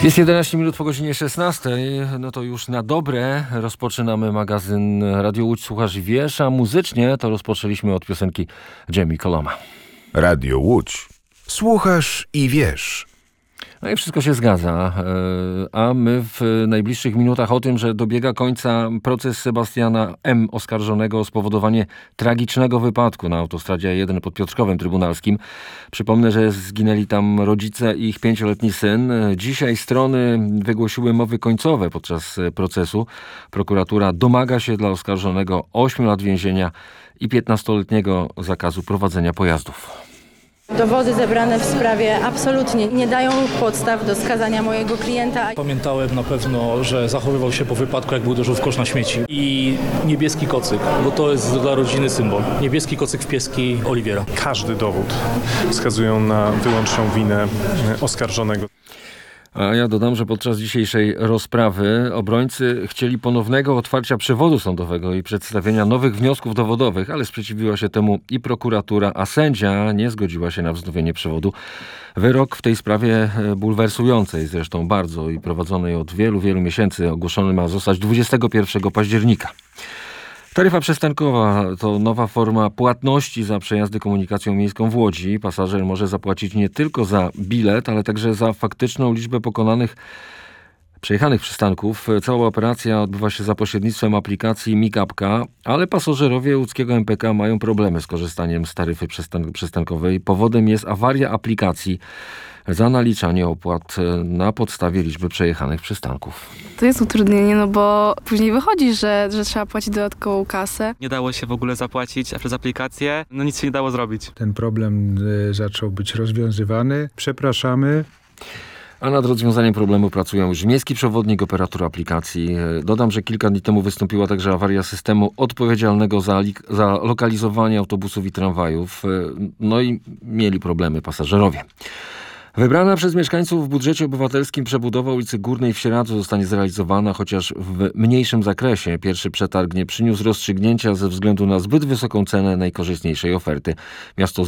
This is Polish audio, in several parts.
Jest 11 minut po godzinie 16. No to już na dobre rozpoczynamy magazyn Radio Łódź Słuchasz i Wiesz, a muzycznie to rozpoczęliśmy od piosenki Jamie Coloma. Radio Łódź. Słuchasz i wiesz. No i wszystko się zgadza, a my w najbliższych minutach o tym, że dobiega końca proces Sebastiana M. oskarżonego o spowodowanie tragicznego wypadku na autostradzie A1 pod Piotrkowem Trybunalskim. Przypomnę, że zginęli tam rodzice i ich 5-letni syn. Dzisiaj strony wygłosiły mowy końcowe podczas procesu. Prokuratura domaga się dla oskarżonego 8 lat więzienia i 15-letniego zakazu prowadzenia pojazdów. Dowody zebrane w sprawie absolutnie nie dają podstaw do skazania mojego klienta. Pamiętałem na pewno, że zachowywał się po wypadku, jak był uderzył w kosz na śmieci. I niebieski kocyk, bo to jest dla rodziny symbol. Niebieski kocyk w pieski Oliwiera. Każdy dowód wskazują na wyłączną winę oskarżonego. A ja dodam, że podczas dzisiejszej rozprawy obrońcy chcieli ponownego otwarcia przewodu sądowego i przedstawienia nowych wniosków dowodowych, ale sprzeciwiła się temu i prokuratura, a sędzia nie zgodziła się na wznowienie przewodu. Wyrok w tej sprawie bulwersującej zresztą bardzo i prowadzonej od wielu miesięcy ogłoszony ma zostać 21 października. Taryfa przystankowa to nowa forma płatności za przejazdy komunikacją miejską w Łodzi. Pasażer może zapłacić nie tylko za bilet, ale także za faktyczną liczbę przejechanych przystanków. Cała operacja odbywa się za pośrednictwem aplikacji Mikapka, ale pasażerowie łódzkiego MPK mają problemy z korzystaniem z taryfy przystankowej. Powodem jest awaria aplikacji za naliczanie opłat na podstawie liczby przejechanych przystanków. To jest utrudnienie, no bo później wychodzi, że trzeba płacić dodatkową kasę. Nie dało się w ogóle zapłacić, a przez aplikację nic się nie dało zrobić. Ten problem zaczął być rozwiązywany. Przepraszamy. A nad rozwiązaniem problemu pracują już miejski przewodnik, operator aplikacji. Dodam, że kilka dni temu wystąpiła także awaria systemu odpowiedzialnego za lokalizowanie autobusów i tramwajów. No i mieli problemy pasażerowie. Wybrana przez mieszkańców w budżecie obywatelskim przebudowa ulicy Górnej w Sieradzu zostanie zrealizowana, chociaż w mniejszym zakresie. Pierwszy przetarg nie przyniósł rozstrzygnięcia ze względu na zbyt wysoką cenę najkorzystniejszej oferty. Miasto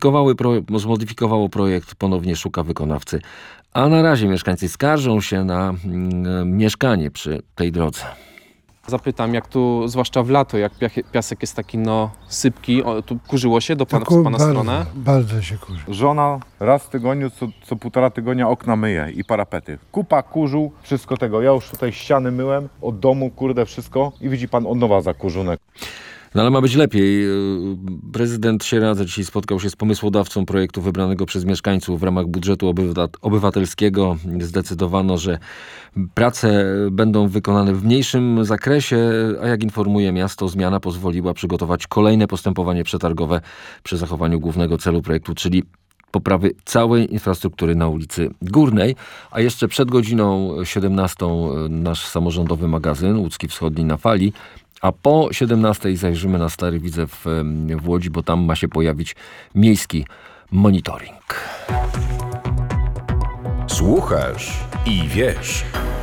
zmodyfikowało projekt, ponownie szuka wykonawcy. A na razie mieszkańcy skarżą się na mieszkanie przy tej drodze. Zapytam, jak tu, zwłaszcza w lato, jak piasek jest taki sypki, tu kurzyło się z pana stronę? Bardzo się kurzy. Żona raz w tygodniu, co półtora tygodnia okna myje i parapety. Kupa kurzu, wszystko tego. Ja już tutaj ściany myłem, od domu, wszystko i widzi pan od nowa zakurzunek. No ale ma być lepiej. Prezydent Sieradza dzisiaj spotkał się z pomysłodawcą projektu wybranego przez mieszkańców w ramach budżetu obywatelskiego. Zdecydowano, że prace będą wykonane w mniejszym zakresie, a jak informuje miasto, zmiana pozwoliła przygotować kolejne postępowanie przetargowe przy zachowaniu głównego celu projektu, czyli poprawy całej infrastruktury na ulicy Górnej. A jeszcze przed godziną 17 nasz samorządowy magazyn Łódzki Wschodni na fali. A po 17 zajrzymy na Stary Widzew w Łodzi, bo tam ma się pojawić miejski monitoring. Słuchasz i wiesz.